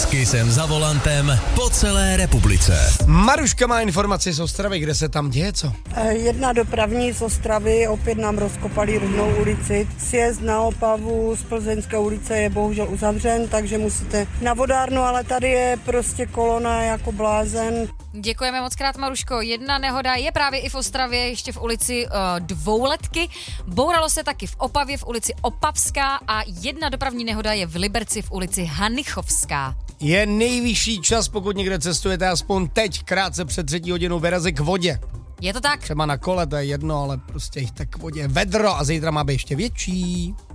S Kissem za volantem po celé republice. Maruška má informaci z Ostravy, kde se tam děje, co? Jedna dopravní z Ostravy, opět nám rozkopali rovnou ulici. Sjezd na Opavu z Plzeňské ulice je bohužel uzavřen, takže musíte na vodárnu, ale tady je prostě kolona jako blázen. Děkujeme moc krát, Maruško. Jedna nehoda je právě i v Ostravě, ještě v ulici Dvouletky. Bouralo se taky v Opavě v ulici Opavská a jedna dopravní nehoda je v Liberci v ulici Hanichovská. Je nejvyšší čas, pokud někde cestujete, aspoň teď, krátce před 3 hodinou vyrazit k vodě. Je to tak? Třeba na kole, to je jedno, ale prostě jít tak k vodě. Vedro a zítra má být ještě větší.